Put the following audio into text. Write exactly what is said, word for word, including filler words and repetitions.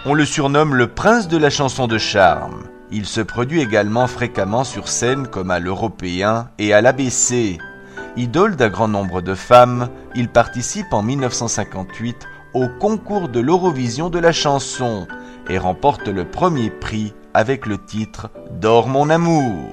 On le surnomme le prince de la chanson de charme. Il se produit également fréquemment sur scène comme à l'Européen et à l'A B C. Idole d'un grand nombre de femmes, il participe en dix-neuf cent cinquante-huit au concours de l'Eurovision de la chanson et remporte le premier prix avec le titre « Dors mon amour ».